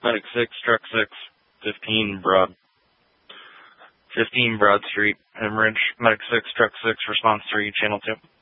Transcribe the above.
Medic 6, Truck 6, 15 Broad Street, Hemorrhage. Medic 6, Truck 6, Response 3, Channel 2.